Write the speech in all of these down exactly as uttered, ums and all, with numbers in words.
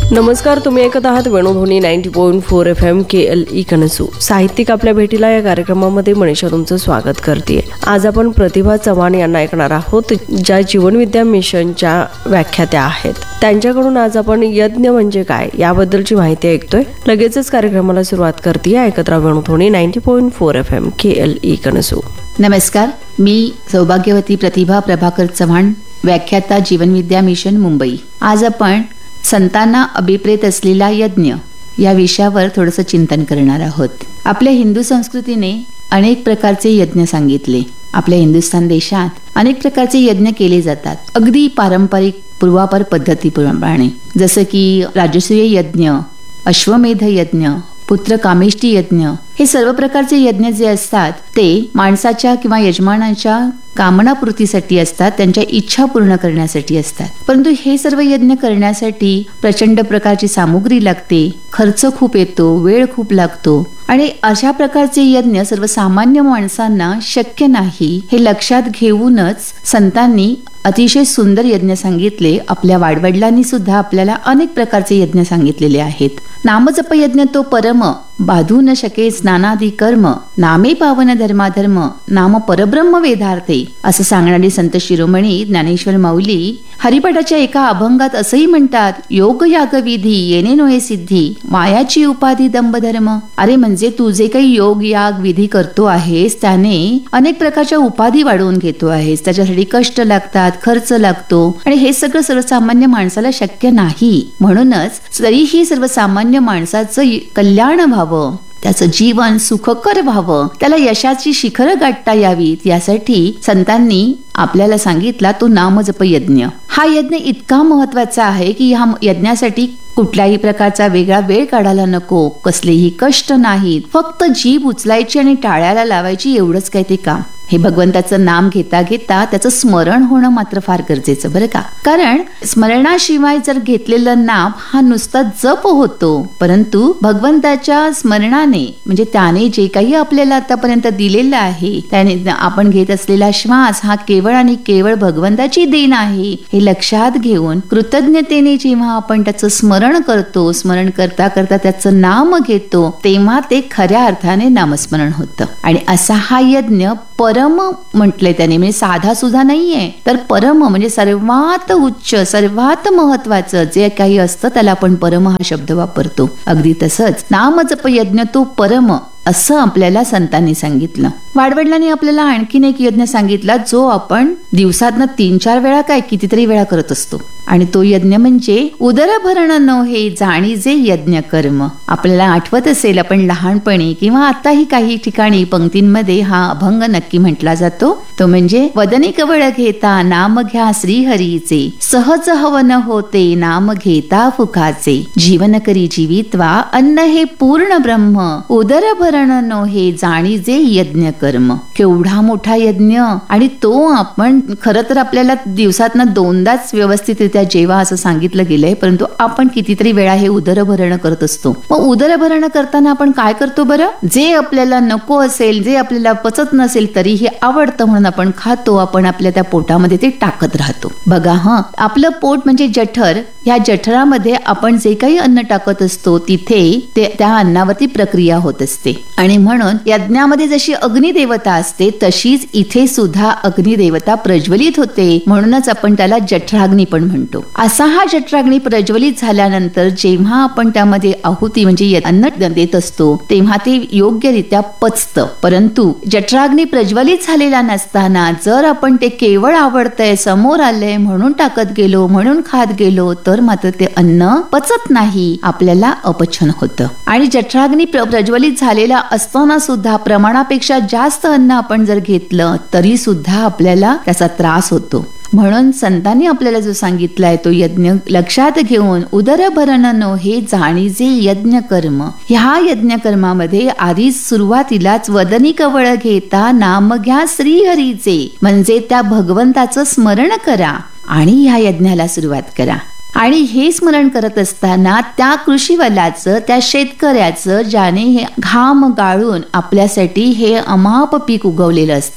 नमस्कार, तुम्ही ऐकत आहात Venudhwani ninety point four F M के एल ई कनसू. साहित्यिक आपल्या भेटीला या कार्यक्रमामध्ये मनीषा तुमचं स्वागत करते. आज आपण प्रतिभा चव्हाण यांना ऐकणार आहोत, ज्या जीवनविद्या मिशनच्या व्याख्यात्या आहेत. त्यांच्याकडून आज आपण यज्ञ म्हणजे काय याबद्दलची माहिती ऐकतोय. लगेचच कार्यक्रमाला सुरुवात करते. ऐकत राहा Venudhwani ninety point four F M के एल ई कनसू. नमस्कार, मी सौभाग्यवती प्रतिभा प्रभाकर चव्हाण, व्याख्याता जीवनविद्या मिशन मुंबई. आज आपण संतांना अभिप्रेत असलेला यज्ञ या विषयावर थोडंसं चिंतन करणार आहोत. आपल्या हिंदू संस्कृतीने अनेक प्रकारचे यज्ञ सांगितले. आपल्या हिंदुस्थान देशात अनेक प्रकारचे यज्ञ केले जातात, अगदी पारंपरिक पूर्वापार पद्धतीप्रमाणे, जसं की राजसूय यज्ञ, अश्वमेध यज्ञ, पुत्र कामेष्टी यज्ञ. हे सर्व प्रकारचे यज्ञ जे असतात ते माणसाच्या किंवा यजमानाच्या कामनापूर्तीसाठी असतात, त्यांच्या इच्छा पूर्ण करण्यासाठी असतात. परंतु हे सर्व यज्ञ करण्यासाठी प्रचंड प्रकारची सामुग्री लागते, खर्च खूप येतो, वेळ खूप लागतो आणि अशा प्रकारचे यज्ञ सर्वसामान्य माणसांना शक्य नाही हे लक्षात घेऊनच संतांनी अतिशय सुंदर यज्ञ सांगितले. आपल्या वाडवडिलांनी सुद्धा आपल्याला अनेक प्रकारचे यज्ञ सांगितलेले आहेत. नामजप यज्ञ तो परम, बाधू न शके स्नानादी कर्म, नामे पावन धर्माधर्म, नाम परब्रह्म वेदार्थे, असं सांगणारे संत शिरोमणी ज्ञानेश्वर माऊली हरिपाठाच्या एका अभंगात असंही म्हणतात, योग याग विधी येणे नोहे सिद्धी, मायाची उपाधी दंभ धर्म. अरे म्हणजे तू जे काही योग याग विधी करतो आहेस त्याने अनेक प्रकारच्या उपाधी वाढवून घेतो आहेस, त्याच्यासाठी कष्ट लागतात, खर्च लागतो आणि हे सगळं सर्वसामान्य माणसाला शक्य नाही. म्हणूनच तरीही सर्वसामान्य माणसाचं कल्याण व्हावं, त्याचं जीवन सुखकर व्हावं, त्याला यशाची शिखरं गाठता यावीत, यासाठी संतांनी आपल्याला सांगितला तो नामजप यज्ञ. हा यज्ञ इतका महत्वाचा आहे की ह्या यज्ञासाठी कुठल्याही प्रकारचा वेगळा वेळ काढायला नको, कसलेही कष्ट नाहीत, फक्त जीभ उचलायची आणि टाळ्याला लावायची, एवढंच काय ते काम. हे भगवंताचं नाम घेता घेता त्याचं स्मरण होणं मात्र फार गरजेचं बरं का. कारण स्मरणाशिवाय जर घेतलेलं नाम हा नुसता जप होतो, परंतु भगवंताच्या स्मरणाने म्हणजे त्याने जे काही आपल्याला आतापर्यंत दिलेलं आहे, त्याने आपण घेत असलेला श्वास हा केवळ आणि केवळ भगवंताची देण आहे हे लक्षात घेऊन कृतज्ञतेने जेव्हा आपण त्याचं स्मरण करतो, स्मरण करता करता त्याचं नाम घेतो, तेव्हा ते खऱ्या अर्थाने नामस्मरण होतं. आणि असा हा यज्ञ परम म्हटलंय त्याने, म्हणजे साधा सुद्धा नाहीये, तर परम म्हणजे सर्वात उच्च, सर्वात महत्वाचं जे काही असतं त्याला आपण परम हा शब्द वापरतो. अगदी तसंच नामजप यज्ञ तो परम असं आपल्याला संतांनी सांगितलं. वाडवडिलांनी आपल्याला आणखीन एक यज्ञ सांगितला जो आपण दिवसातनं तीन चार वेळा काय कितीतरी वेळा करत असतो, आणि तो यज्ञ म्हणजे उदरभरण नोहे जाणीजे यज्ञ कर्म. आपल्याला आठवत असेल, आपण लहानपणी किंवा आताही काही ठिकाणी पंक्तींमध्ये हा अभंग नक्की म्हटला जातो. तो म्हणजे वदनी कवळ घेता नाम घ्या श्रीहरीचे, सहज हवन होते नाम घेता फुकाचे, जीवन करी जीवित्वा अन्न हे पूर्ण ब्रह्म, उदरभरण नोहे जाणीजे यज्ञ कर्म. केवढा मोठा यज्ञ, आणि तो आपण खरं तर आपल्याला दिवसातनं दोनदाच व्यवस्थितरित्या जेवा असं सांगितलं गेलंय, परंतु आपण कितीतरी वेळा हे उदरभरण करत असतो. मग उदरभरण करताना आपण काय करतो बरं? जे आपल्याला नको असेल, जे आपल्याला पचत नसेल तरीही आवडतं म्हणून आपण खातो, आपण आपल्या त्या पोटामध्ये ते टाकत राहतो. बघा हा, आपलं पोट म्हणजे जठर, या जठरामध्ये आपण जे काही अन्न टाकत असतो तिथे ते त्या अन्नावरती प्रक्रिया होत असते. आणि म्हणून यज्ञामध्ये जशी अग्निदेवता असते तशीच इथे सुद्धा अग्निदेवता प्रज्वलित होते, म्हणूनच आपण त्याला जठराग्नी पण म्हणतो. असा हा जठराग्नी प्रज्वलित झाल्यानंतर जेव्हा आपण त्यामध्ये आहुती म्हणजे अन्न देत असतो तेव्हा ते योग्यरित्या पचतं. परंतु जठराग्नी प्रज्वलित झालेला नसताना जर आपण ते केवळ आवडतंय, समोर आलंय म्हणून टाकत गेलो, म्हणून खात गेलो, तर मात्र ते अन्न पचत नाही, आपल्याला अपचन होतं. आणि जठराग्नी प्रज्वलित झालेला असताना सुद्धा प्रमाणापेक्षा जास्त अन्न आपण जर घेतलं तरी सुद्धा आपल्याला त्याचा त्रास होतो. म्हणून संतांनी आपल्याला जो सांगितलाय तो यज्ञ लक्षात घेऊन उदरभरण नोहे जाणीजे यज्ञ कर्म. ह्या यज्ञ कर्मामध्ये आधी सुरुवातीलाच वदनी कवळ घेता नाम घ्या श्रीहरीचे, म्हणजे त्या भगवंताचं स्मरण करा आणि ह्या यज्ञाला सुरुवात करा. आणि हे स्मरण करत असताना त्या कृषीवलाचं, त्या शेतकऱ्याचं ज्याने हे घाम गाळून आपल्यासाठी हे अमाप पीक उगवलेलं असतं,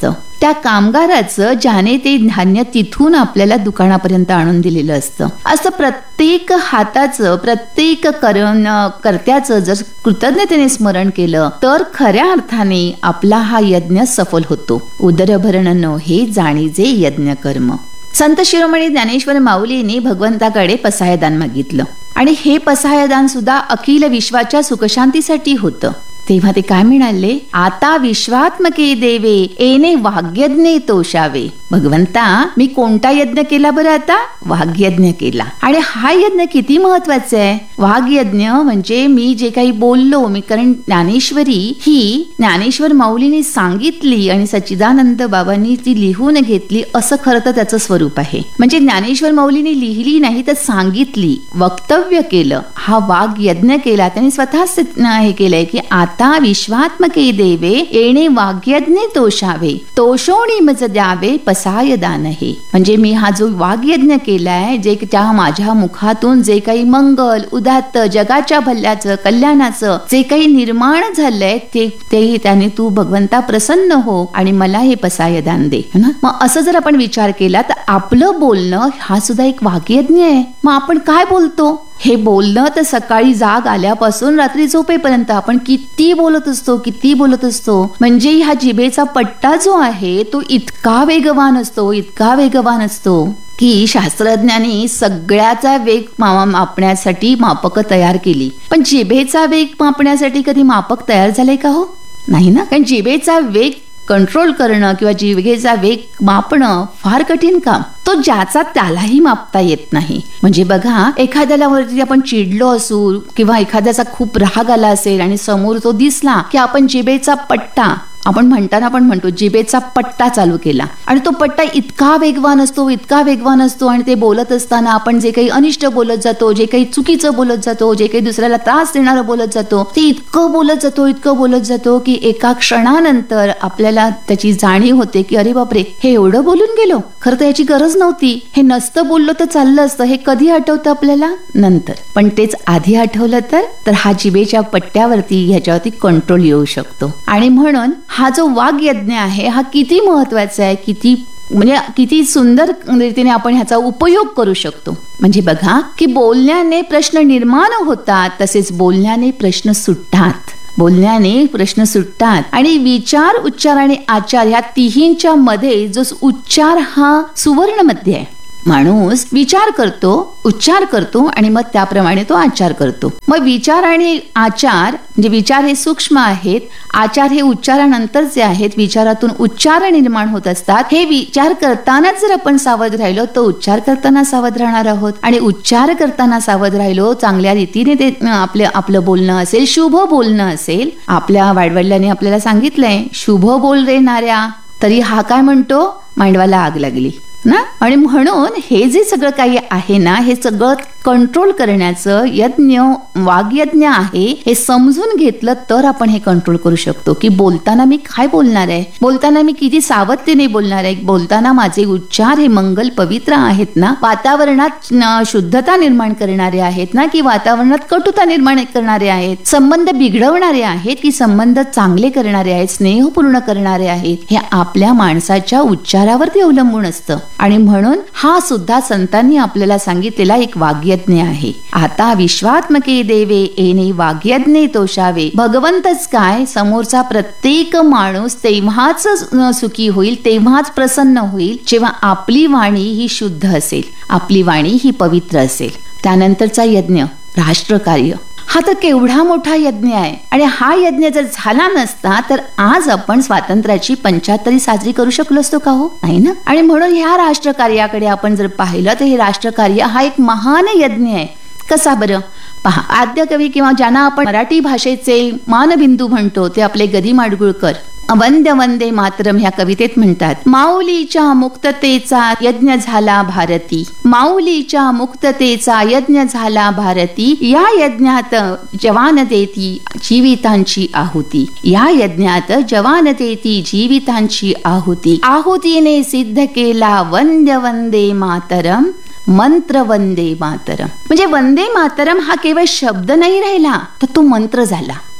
त्या कामगाराचं ज्याने ते धान्य तिथून आपल्याला दुकानापर्यंत आणून दिलेलं असतं. असं प्रत्येक हाताचं, प्रत्येक कर्त्याचं जर कृतज्ञतेने स्मरण केलं तर खऱ्या अर्थाने आपला हा यज्ञ सफल होतो. उदरभरण नो हे जाणीजे यज्ञ कर्म. संत शिरोमणी ज्ञानेश्वर माऊलींनी भगवंताकडे पसायदान मागितलं आणि हे पसायदान सुद्धा अखिल विश्वाच्या सुखशांतीसाठी होतं. तेव्हा ते काय म्हणाले, आता विश्वात्मके देवे एने वाग्यज्ञे तोषावे. भगवंता मी कोणता यज्ञ केला बरं? आता वाग्यज्ञ केला. आणि हा यज्ञ किती महत्वाचा आहे. वाग्यज्ञ म्हणजे मी जे काही बोललो मी, कारण ज्ञानेश्वरी ही ज्ञानेश्वर माऊलींनी सांगितली आणि सच्चिदानंद बाबांनी ती लिहून घेतली असं खरं तर त्याचं स्वरूप आहे. म्हणजे ज्ञानेश्वर माऊलींनी लिहिली नाही तर सांगितली, वक्तव्य केलं, हा वाग्यज्ञ केला. त्यांनी स्वतःच हे केलंय की आता विश्वात्मके देवे येणे वाग्यज्ञे तोषावे, तोषोणी मज द्यावे पसायदान हे. म्हणजे मी हा जो वाग्यज्ञ केलाय, जे त्या माझ्या मुखातून जे काही मंगल उदात्त जगाच्या भल्याचं कल्याणाचं जे काही निर्माण झालंय ते ते त्याने तू भगवंता प्रसन्न हो आणि मला हे पसायदान दे ना. मग असं जर आपण विचार केला तर आपलं बोलणं हा सुद्धा एक वाग्यज्ञ आहे. मग आपण काय बोलतो हे बोलणं तर सकाळी जाग आल्यापासून रात्री झोपेपर्यंत आपण किती बोलत असतो, किती बोलत असतो. म्हणजे ह्या जिभेचा पट्टा जो आहे तो इतका वेगवान असतो, इतका वेगवान असतो की शास्त्रज्ञांनी सगळ्याचा वेग मापण्यासाठी मापकं तयार केली. पण जिभेचा वेग मापण्यासाठी कधी मापक तयार झाले का हो? नाही ना. कारण जिभेचा वेग कंट्रोल करणं किंवा जिभेचा वेग मापणं फार कठीण काम. तो ज्याचा त्यालाही मापता येत नाही. म्हणजे बघा, एखाद्याला वरती आपण चिडलो असू किंवा एखाद्याचा खूप राग आला असेल आणि समोर तो दिसला की आपण जिभेचा पट्टा, आपण म्हणताना पण म्हणतो जिभेचा पट्टा चालू केला आणि तो पट्टा इतका वेगवान असतो, इतका वेगवान असतो आणि ते बोलत असताना आपण जे काही अनिष्ट बोलत जातो, जे काही चुकीचं बोलत जातो, जे काही दुसऱ्याला त्रास देणारं बोलत जातो, ते इतकं बोलत जातो, इतकं बोलत जातो की एका क्षणानंतर आपल्याला त्याची जाणीव होते की अरे बापरे, हे एवढं बोलून गेलो, खरं तर याची गरज नव्हती, हे नसतं बोललो तर चाललं असतं. हे कधी आठवतं आपल्याला? नंतर. पण तेच आधी आठवलं तर तर हा जिभेच्या पट्ट्यावरती ह्याच्यावरती कंट्रोल येऊ शकतो. आणि म्हणून हा जो वाग्यज्ञ आहे हा किती महत्वाचा आहे, किती म्हणजे किती सुंदर रीतीने आपण ह्याचा उपयोग करू शकतो. म्हणजे बघा की बोलण्याने प्रश्न निर्माण होतात, तसेच बोलण्याने प्रश्न सुटतात. बोलण्याने प्रश्न सुटतात आणि विचार, उच्चार आणि आचार ह्या तिहींच्या मध्ये जो उच्चार हा सुवर्ण मध्ये आहे. माणूस विचार करतो, उच्चार करतो आणि मग त्याप्रमाणे तो आचार करतो. मग विचार आणि आचार म्हणजे विचार हे सूक्ष्म आहेत, आचार हे उच्चारानंतर जे आहेत, विचारातून उच्चार निर्माण होत असतात. हे विचार करतानाच जर आपण सावध राहिलो तर उच्चार करताना सावध राहणार आहोत आणि उच्चार करताना सावध राहिलो, चांगल्या रीतीने ते आपलं आपलं बोलणं असेल, शुभ बोलणं असेल. आपल्या वाडवडिलांनी आपल्याला सांगितलंय, शुभ बोल रे नाऱ्या, तरी हा काय म्हणतो, मांडवाला आग लागली ना. आणि म्हणून हे जे सगळं काही आहे ना, हे सगळं कंट्रोल करण्याचं यज्ञ वाग्यज्ञ आहे. हे समजून घेतलं तर आपण हे कंट्रोल करू शकतो की बोलताना मी काय बोलणार आहे, बोलताना मी किती सावधतेने बोलणार आहे, बोलताना माझे उच्चार हे मंगल पवित्र आहेत ना, वातावरणात शुद्धता निर्माण करणारे आहेत ना, की वातावरणात कटुता निर्माण करणारे आहेत, संबंध बिघडवणारे आहेत की संबंध चांगले करणारे आहेत, स्नेहपूर्ण करणारे आहेत. हे आपल्या माणसाच्या उच्चारावरती अवलंबून असतं. आणि म्हणून हा सुद्धा संतांनी आपल्याला सांगितलेला एक वाग्यज्ञ आहे. आता विश्वात्मके देवे येणे वाग्यज्ञे तोषावे. भगवंतच काय, समोरचा प्रत्येक माणूस तेव्हाच सुखी होईल, तेव्हाच प्रसन्न होईल जेव्हा आपली वाणी ही शुद्ध असेल, आपली वाणी ही पवित्र असेल. त्यानंतरचा यज्ञ राष्ट्रकार्य. हा तर केवढा मोठा यज्ञ आहे आणि हा यज्ञ जर झाला नसता तर आज आपण स्वातंत्र्याची पंच्याहत्तरी साजरी करू शकलो असतो का हो? नाही ना. आणि म्हणून ह्या राष्ट्रकार्याकडे आपण जर पाहिलं तर हे राष्ट्रकार्य हा एक महान यज्ञ आहे. कसा बरं पहा, आद्य कवी किंवा ज्यांना आपण मराठी भाषेचे मानबिंदू म्हणतो ते आपले ग दी माडगुळकर वंदे वंदे मातरम ह्या कवितेत म्हणतात, माऊलीच्या मुक्ततेचा यज्ञ झाला भारती, माऊलीच्या मुक्ततेचा यज्ञ झाला भारती, या यज्ञात जवान देती जीवितांची आहुती, या यज्ञात जवान देती जीवितांची आहुती, आहुतीने सिद्ध केला वंदे वंदे मातरम, मंत्र वंदे मातरम. म्हणजे वंदे मातरम हा केवळ शब्द नाही राहिला तर तो मंत्र झाला.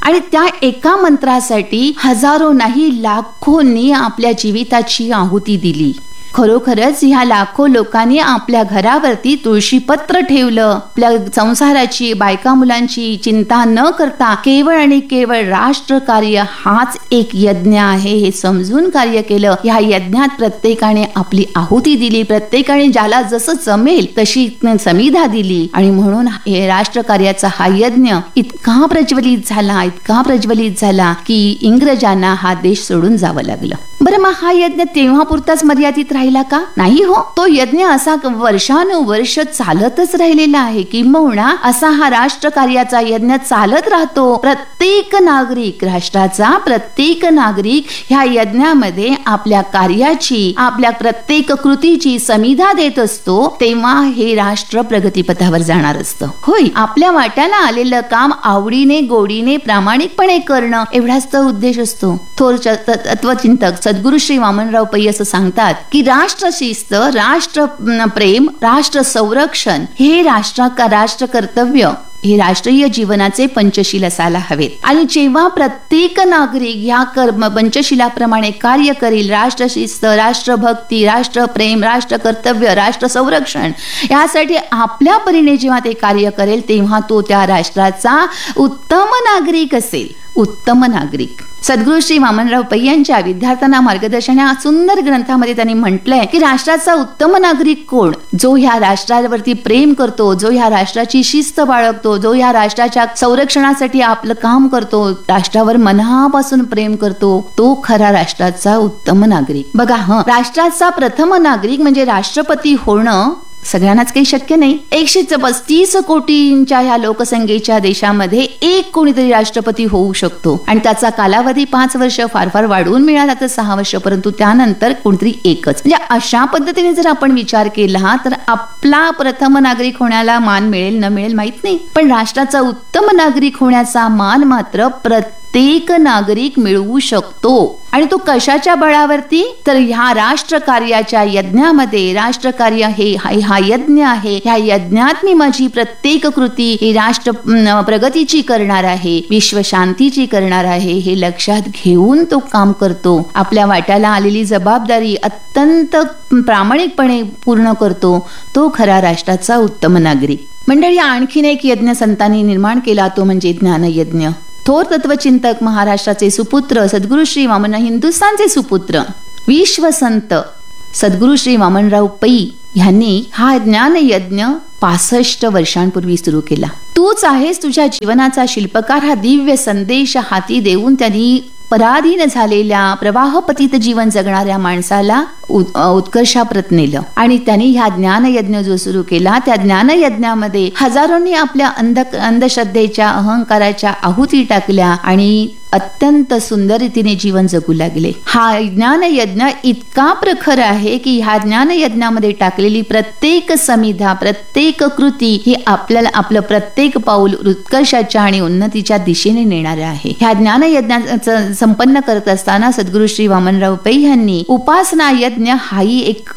आणि त्या एका मंत्रासाठी हजारो नाही लाखोंनी आपल्या जीविताची आहुती दिली. खरोखरच ह्या लाखो लोकांनी आपल्या घरावरती तुळशीपत्र ठेवलं. आपल्या संसाराची, बायका मुलांची चिंता न करता केवळ आणि केवळ राष्ट्रकार्य हाच एक यज्ञ आहे हे समजून कार्य केलं. ह्या यज्ञात प्रत्येकाने आपली आहुती दिली, प्रत्येकाने ज्याला जसं जमेल तशी समिधा दिली आणि म्हणून हे राष्ट्रकार्याचा हा यज्ञ इतका प्रज्वलित झाला, इतका प्रज्वलित झाला की इंग्रजांना हा देश सोडून जावं लागलं. बरं, मग हा यज्ञ तेव्हा पुरताच मर्यादित राहिला का? नाही हो, तो यज्ञ असा वर्षानुवर्ष चालतच राहिलेला आहे. किंबहुना असा हा राष्ट्रकार्याचा यज्ञ चालत राहतो. प्रत्येक नागरिक, राष्ट्राचा प्रत्येक नागरिक ह्या यज्ञामध्ये आपल्या कार्याची, आपल्या प्रत्येक कृतीची समिधा देत असतो. तेव्हा हे राष्ट्र प्रगतीपथावर जाणार असतं. होय, आपल्या वाट्याला आलेलं काम आवडीने, गोडीने, प्रामाणिकपणे करणं एवढाच तर उद्देश असतो. थोर तत्वचिंतक सद्गुरु श्री वामनराव पै असं सांगतात की राष्ट्र शिस्त, राष्ट्र प्रेम, राष्ट्र संरक्षण हे राष्ट्र राष्ट्र कर्तव्य हे राष्ट्रीय जीवनाचे पंचशील असायला हवेत. आणि जेव्हा प्रत्येक नागरिक ह्या कर्म पंचशिलाप्रमाणे कार्य करील, राष्ट्रशिस्त, राष्ट्रभक्ती, राष्ट्रप्रेम, राष्ट्र कर्तव्य, राष्ट्र संरक्षण यासाठी आपल्या परीने जेव्हा ते कार्य करेल तेव्हा तो त्या राष्ट्राचा उत्तम नागरिक असेल. उत्तम नागरिक. सद्गुरु श्री वामनराव पै यांच्या विद्यार्थ्यांना मार्गदर्शन या सुंदर ग्रंथामध्ये त्यांनी म्हटलंय की राष्ट्राचा उत्तम नागरिक कोण? जो ह्या राष्ट्रावरती प्रेम करतो, जो ह्या राष्ट्राची शिस्त बाळगतो, जो ह्या राष्ट्राच्या संरक्षणासाठी आपलं काम करतो, राष्ट्रावर मनापासून प्रेम करतो, तो खरा राष्ट्राचा उत्तम नागरिक. बघा, हं राष्ट्राचा प्रथम नागरिक म्हणजे राष्ट्रपती होणं सगळ्यांनाच काही शक्य नाही. एकशे पस्तीस कोटींच्या ह्या लोकसंख्येच्या देशामध्ये एक कोणीतरी राष्ट्रपती होऊ शकतो आणि त्याचा कालावधी पाच वर्ष, फार फार वाढवून मिळाला तर सहा वर्ष, परंतु त्यानंतर कोणतरी एकच. म्हणजे अशा पद्धतीने जर आपण विचार केला तर आपला प्रथम नागरिक होण्याला मान मिळेल न मिळेल माहित नाही, पण राष्ट्राचा उत्तम नागरिक होण्याचा मान मात्र प्रत्येक नागरिक मिळवू शकतो. आणि तो कशाच्या बळावरती? तर ह्या राष्ट्रकार्याच्या यज्ञामध्ये. राष्ट्रकार्य हे हा यज्ञ आहे. ह्या यज्ञात मी माझी प्रत्येक कृती ही राष्ट्र प्रगतीची करणार आहे, विश्व शांतीची करणार आहे हे लक्षात घेऊन तो काम करतो. आपल्या वाट्याला आलेली जबाबदारी अत्यंत प्रामाणिकपणे पूर्ण करतो. तो खरा राष्ट्राचा उत्तम नागरिक. मंडळी, आणखीन एक यज्ञ संतांनी निर्माण केला तो म्हणजे ज्ञानयज्ञ. थोर तत्वचिंतक, महाराष्ट्राचे सुपुत्र सद्गुरु श्री वामन, हिंदुस्थानचे सुपुत्र, विश्वसंत सद्गुरु श्री वामनराव पै यांनी हा ज्ञान यज्ञ पासष्ट वर्षांपूर्वी सुरू केला. तूच आहेस तुझ्या जीवनाचा शिल्पकार हा दिव्य संदेश हाती देऊन त्यांनी पराधीन झालेल्या प्रवाहपतीत जीवन जगणाऱ्या माणसाला उत्कर्षाप्रत नेलं. आणि त्यांनी ह्या ज्ञानयज्ञ जो सुरू केला त्या ज्ञानयज्ञामध्ये हजारोंनी आपल्या अंध अंधश्रद्धेच्या, अहंकाराच्या आहुती टाकल्या आणि अत्यंत सुंदर रीतीने जीवन जगू लागले. हा ज्ञानयज्ञ इतका प्रखर आहे की ह्या ज्ञानयज्ञामध्ये टाकलेली प्रत्येक समिधा, प्रत्येक कृती ही आपल्याला आपलं प्रत्येक पाऊल उत्कर्षाच्या आणि उन्नतीच्या दिशेने नेणार आहे. ह्या ज्ञानयज्ञाचं संपन्न करत असताना सद्गुरु श्री वामनराव पै यांनी उपासना यज्ञ हाही एक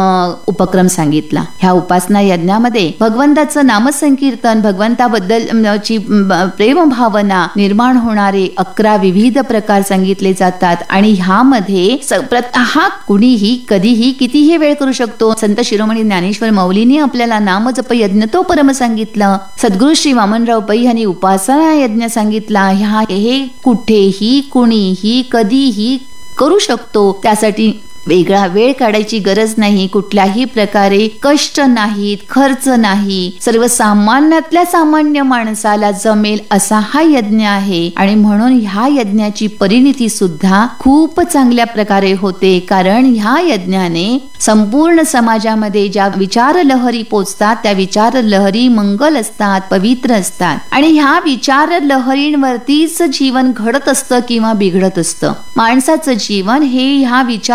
उपक्रम सांगितला. ह्या उपासना यज्ञामध्ये भगवंताचं नामसंकीर्तन, भगवंताबद्दलची प्रेम भावना निर्माण होणारे अकरा विविध प्रकार सांगितले जातात. आणि ह्यामध्ये हा कुणीही कधीही कितीही वेळ करू शकतो. संत शिरोमणी ज्ञानेश्वर माऊलींनी आपल्याला नामजप यज्ञ तो परम सांगितलं. सद्गुरु श्री वामनराव पै यांनी उपासना यज्ञ सांगितला. ह्या हे कुठेही कुणीही कधीही करू शकतो. त्यासाठी वेगळा वेळ काढायची गरज नाही, कुठल्याही प्रकारे कष्ट नाहीत, खर्च नाही. सर्वसामान्यातल्या सामान्य माणसाला जमेल असा हा यज्ञ आहे. आणि म्हणून ह्या यज्ञाची परिणिती सुद्धा खूप चांगल्या प्रकारे होते. कारण ह्या यज्ञाने संपूर्ण समाजामध्ये ज्या विचार लहरी पोचतात त्या विचार लहरी मंगल असतात, पवित्र असतात. आणि ह्या विचार लहरींवरतीच जीवन घडत असतं किंवा बिघडत असतं. माणसाचं जीवन हे ह्या विचार लहरी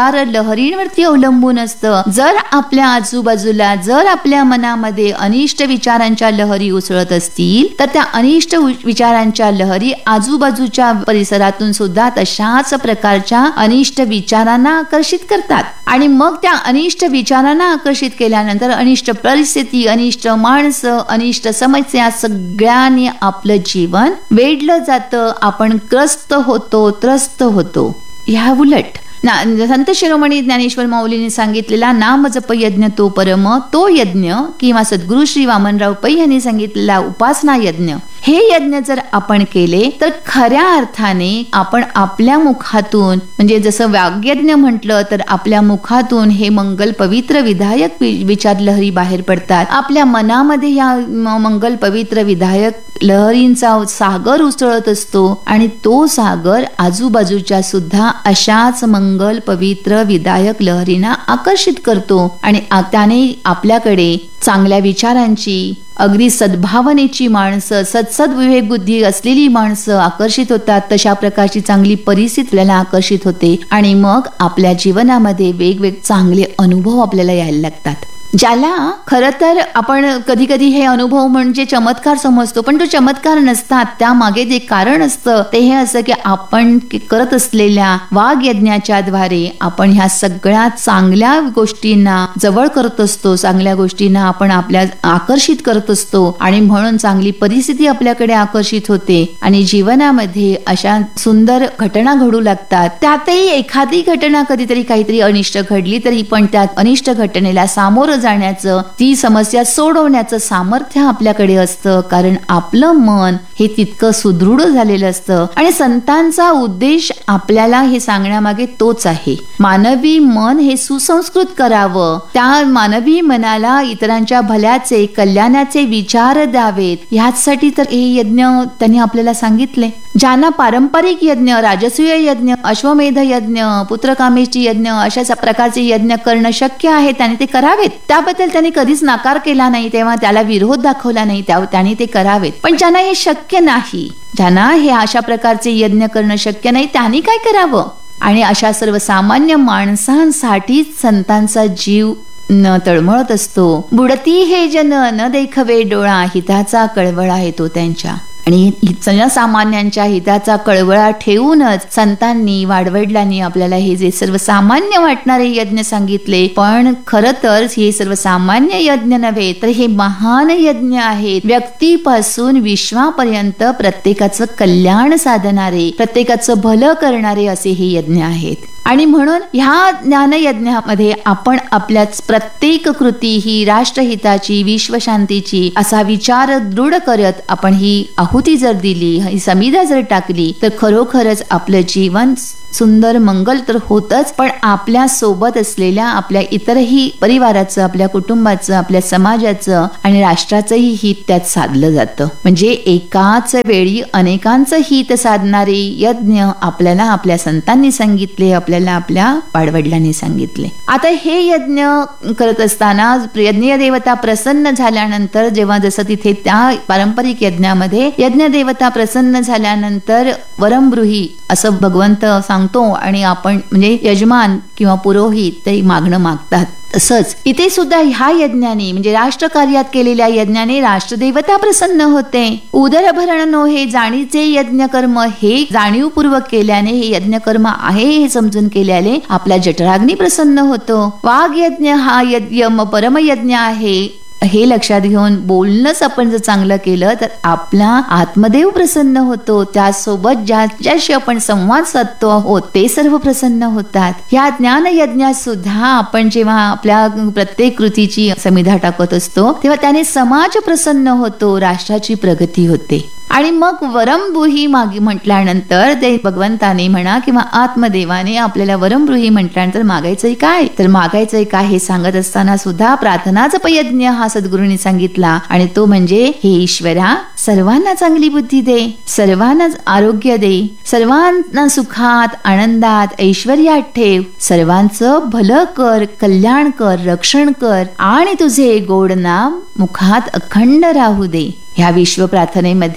लहरींवरती अवलंबून असतं. जर आपल्या आजूबाजूला जर आपल्या मनामध्ये अनिष्ट विचारांच्या लहरी उसळत असतील तर त्या अनिष्ट विचारांच्या लहरी आजूबाजूच्या परिसरातून सुद्धा तशाच प्रकारच्या अनिष्ट विचारांना आकर्षित करतात आणि मग त्या अनिष्ट विचारांना आकर्षित केल्यानंतर अनिष्ट परिस्थिती, अनिष्ट माणसं, अनिष्ट समस्या सगळ्यांनी आपलं जीवन वेढलं जातं. आपण ग्रस्त होतो, त्रस्त होतो. ह्या उलट ना संत शिरोमणी ज्ञानेश्वर माऊलींनी सांगितलेला नाम जप यज्ञ तो परम तो यज्ञ किंवा सद्गुरु श्री वामनराव पै यांनी सांगितलेला उपासना यज्ञ, हे यज्ञ जर आपण केले तर खऱ्या अर्थाने आपण आपल्या मुखातून, म्हणजे जसं वाग्यज्ञ म्हटलं तर आपल्या मुखातून हे मंगल पवित्र विधायक विचार लहरी बाहेर पडतात. आपल्या मनामध्ये या मंगल पवित्र विधायक लहरींचा सागर उसळत असतो आणि तो सागर आजूबाजूच्या सुद्धा अशाच मंगल पवित्र विधायक लहरींना आकर्षित करतो आणि त्याने आपल्याकडे चांगल्या विचारांची, अगदी सद्भावनेची माणसं, सत्सद विवेक बुद्धी असलेली माणसं आकर्षित होतात. तशा प्रकारची चांगली परिस्थिती आपल्याला आकर्षित होते आणि मग आपल्या जीवनामध्ये वेगवेगळे चांगले अनुभव आपल्याला यायला लागतात. ज्याला खरं तर आपण कधी कधी हे अनुभव म्हणजे चमत्कार समजतो, पण तो चमत्कार नसतात. त्यामागे जे कारण असतं ते हे असं की आपण करत असलेल्या वाघ यज्ञाच्या द्वारे आपण ह्या सगळ्या चांगल्या गोष्टींना जवळ करत असतो, चांगल्या गोष्टींना आपण आपल्या आकर्षित करत असतो आणि म्हणून चांगली परिस्थिती आपल्याकडे आकर्षित होते आणि जीवनामध्ये अशा सुंदर घटना घडू लागतात. त्यातही एखादी घटना कधीतरी काहीतरी अनिष्ट घडली तरी पण त्या अनिष्ट घटनेला सामोरं जाण्याचं, ती समस्या सोडवण्याचं सामर्थ्य आपल्याकडे असतं, कारण आपलं मन हे तितकं सुदृढ झालेलं असतं. आणि संतांचा उद्देश आपल्याला हे सांगण्यामागे तोच आहे, मानवी मन हे सुसंस्कृत करावं, त्या मानवी मनाला इतरांच्या भल्याचे, कल्याणाचे विचार द्यावेत. ह्याचसाठी तर हे यज्ञ त्यांनी आपल्याला सांगितले. ज्यांना पारंपरिक यज्ञ, राजसूय यज्ञ, अश्वमेध यज्ञ, पुत्रकामेष्टी यज्ञ अशा प्रकारचे यज्ञ करणं शक्य आहे त्याने ते करावेत. त्याबद्दल त्यांनी कधीच नकार केला नाही, तेव्हा त्याला विरोध दाखवला नाही, त्याने ते करावेत. पण ज्यांना हे शक्य नाही, ज्यांना हे अशा प्रकारचे यज्ञ करणं शक्य नाही, त्यांनी काय करावं? आणि अशा सर्वसामान्य माणसांसाठीच संतांचा जीव न तळमळत असतो. बुडती हे जन न देखवे डोळा, हिताचा कळवळा येतो त्यांच्या. आणि सर्वसामान्यांच्या हिताचा कळवळा ठेवूनच संतांनी, वाडवडिलांनी आपल्याला हे जे सर्वसामान्य वाटणारे यज्ञ सांगितले, पण खरं तर हे सर्वसामान्य यज्ञ नव्हे तर हे महान यज्ञ आहेत. व्यक्तीपासून विश्वापर्यंत प्रत्येकाचं कल्याण साधणारे, प्रत्येकाचं भलं करणारे असे हे यज्ञ आहेत. आणि म्हणून ह्या ज्ञानयज्ञामध्ये आपण आपल्या प्रत्येक कृती ही राष्ट्रहिताची, विश्वशांतीची असा विचार दृढ करत आपण ही आहुती जर दिली, ही समिधा जर टाकली तर खरोखरच आपलं जीवन सुंदर मंगल तर होतच, पण आपल्या सोबत असलेल्या आपल्या इतरही परिवाराचं, आपल्या कुटुंबाचं, आपल्या समाजाचं आणि राष्ट्राचंही हित त्यात साधलं जातं. म्हणजे एकाच वेळी अनेकांचं हित साधणारे यज्ञ आपल्याला आपल्या संतांनी सांगितले, आपल्याला आपल्या वाडवडिलांनी सांगितले. आता हे यज्ञ करत असताना यज्ञ देवता प्रसन्न झाल्यानंतर, जेव्हा जसं तिथे त्या पारंपरिक यज्ञामध्ये यज्ञ देवता प्रसन्न झाल्यानंतर वरमब्रूही असं भगवंत सांगतो आणि आपण म्हणजे यजमान किंवा पुरोहित ते मागणं मागतात. तसंच इथे सुद्धा ह्या यज्ञाने म्हणजे राष्ट्रकार्यात केलेल्या यज्ञाने राष्ट्रदेवता प्रसन्न होते. उदरभरण नो हे जाणीचे यज्ञ कर्म, हे जाणीवपूर्वक केल्याने हे यज्ञ कर्म आहे हे समजून केल्याने आपला जठराग्नी प्रसन्न होतो. वाघ यज्ञ हा यज्ञ परमयज्ञ आहे हे लक्षात घेऊन बोलणंच आपण जर चांगलं केलं तर आपला आत्मदेव प्रसन्न होतो. त्यासोबत ज्याच्याशी आपण संवाद साधतो आहोत ते सर्व प्रसन्न होतात. या ज्ञान यज्ञात सुद्धा आपण जेव्हा आपल्या प्रत्येक कृतीची समिधा टाकत असतो तेव्हा त्याने समाज प्रसन्न होतो, राष्ट्राची प्रगती होते. आणि मग वरमब्रूही मागे म्हटल्यानंतर ते भगवंताने म्हणा किंवा आत्मदेवाने आपल्याला वरमब्रूही म्हटल्यानंतर मागायचंय काय, तर मागायचंय काय हे सांगत असताना सुद्धा प्रार्थनाच यज्ञ हा सद्गुरूंनी सांगितला. आणि तो म्हणजे हे ईश्वरा, सर्वांना चांगली बुद्धी दे, सर्वांना आरोग्य दे, सर्वांना सुखात, आनंदात, ऐश्वर्यात ठेव, सर्वांचं भलं कर, कल्याण कर, रक्षण कर आणि तुझे गोड नाम मुखात अखंड राहू दे. ह्या विश्व प्रार्थनेमध्ये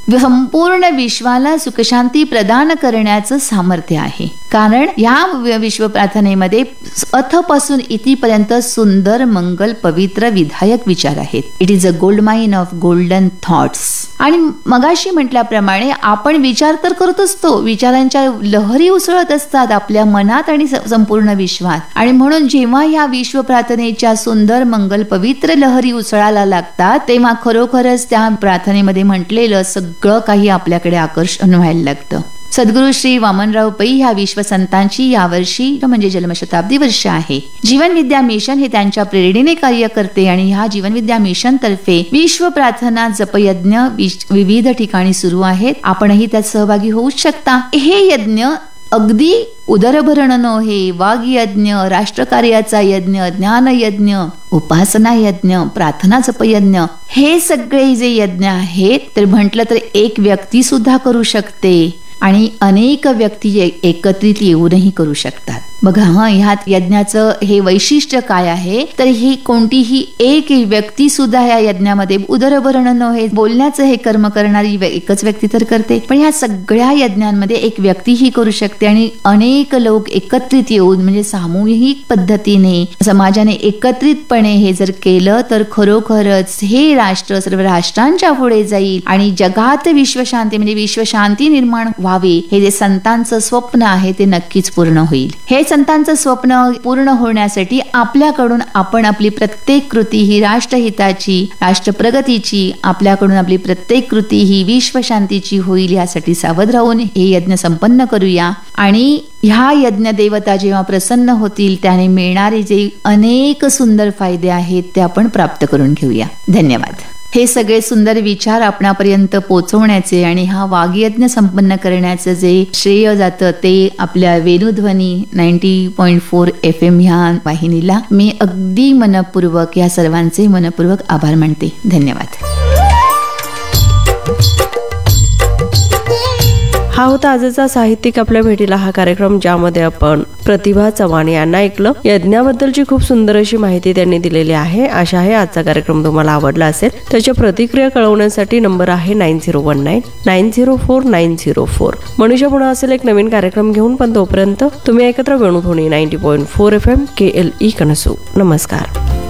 संपूर्ण विश्वाला सुखशांती प्रदान करण्याचं सामर्थ्य आहे. कारण या विश्व प्रार्थनेमध्ये अथपासून इथपर्यंत सुंदर, मंगल, पवित्र, विधायक विचार आहेत. It is a gold mine of golden thoughts. आणि मगाशी म्हटल्याप्रमाणे आपण विचार तर करत असतो, विचारांच्या लहरी उसळत असतात आपल्या मनात आणि संपूर्ण विश्वात. आणि म्हणून जेव्हा या विश्व प्रार्थनेच्या सुंदर, मंगल, पवित्र लहरी उसळायला लागतात, तेव्हा खरोखरच त्या प्रार्थनेमध्ये म्हटलेलं सगळं काही आपल्याकडे आकर्षण व्हायला लागतं. सद्गुरु श्री वामनराव पै ह्या विश्वसंतांची यावर्षी म्हणजे जन्मशताब्दी वर्ष आहे. जीवन विद्या मिशन हे त्यांच्या प्रेरणेने कार्य करते आणि ह्या जीवन विद्या मिशन तर्फे विश्व प्रार्थना जपयज्ञ विविध ठिकाणी सुरू आहेत. आपणही त्यात सहभागी होऊ शकता. हे यज्ञ अगदी उदरभरण नव्हे, वाग्यज्ञ, राष्ट्रकार्याचा यज्ञ, ज्ञान यज्ञ, उपासना यज्ञ, प्रार्थना जपयज्ञ, हे सगळे जे यज्ञ आहेत तर म्हटलं तर एक व्यक्ती सुद्धा करू शकते आणि अनेक व्यक्ती एकत्रित येऊनही करू शकतात. बघा, हा ह्यात यज्ञाचं हे वैशिष्ट्य काय आहे तर ही कोणतीही एक व्यक्ती सुद्धा या यज्ञामध्ये उदरभरण नव्हे, बोलण्याचं हे कर्म करणारी एकच व्यक्ती तर करते, पण ह्या सगळ्या यज्ञांमध्ये एक व्यक्तीही करू शकते आणि अनेक लोक एकत्रित येऊन म्हणजे सामूहिक पद्धतीने समाजाने एकत्रितपणे हे जर केलं तर खरोखरच हे राष्ट्र सर्व राष्ट्रांच्या पुढे जाईल आणि जगात विश्वशांती म्हणजे विश्वशांती निर्माण व्हावी हे जे संतांचं स्वप्न आहे ते नक्कीच पूर्ण होईल. हे संतांचं स्वप्न पूर्ण होण्यासाठी आपल्याकडून आपण आपली प्रत्येक कृती ही राष्ट्रहिताची, राष्ट्रप्रगतीची, आपल्याकडून आपली प्रत्येक कृती ही विश्वशांतीची होईल यासाठी सावध राहून हे यज्ञ संपन्न करूया. आणि ह्या यज्ञ देवता जेव्हा प्रसन्न होतील त्याने मिळणारे जे अनेक सुंदर फायदे आहेत ते आपण प्राप्त करून घेऊया. धन्यवाद. हे सगळे सुंदर विचार आपणापर्यंत पोहोचवण्याचे आणि हा वाग्यज्ञ संपन्न करण्याचं जे श्रेय जातं ते आपल्या Venudhwani ninety point four F M ह्या वाहिनीला मी अगदी मनपूर्वक या सर्वांचे मनपूर्वक आभार मानते. धन्यवाद. हा होता आजचा साहित्यिक आपल्या भेटीला हा कार्यक्रम, ज्यामध्ये आपण प्रतिभा चव्हाण यांना ऐकलं. यज्ञाबद्दलची खूप सुंदर अशी माहिती त्यांनी दिलेली आहे. आशा आहे आजचा कार्यक्रम तुम्हाला आवडला असेल. त्याच्या प्रतिक्रिया कळवण्यासाठी नंबर आहे nine zero one nine nine zero four nine zero four. मनुष्य पुन्हा असेल एक नवीन कार्यक्रम घेऊन, पण तोपर्यंत तुम्ही एकत्र Venudhwani ninety point four F M के एल ई कनसू. नमस्कार.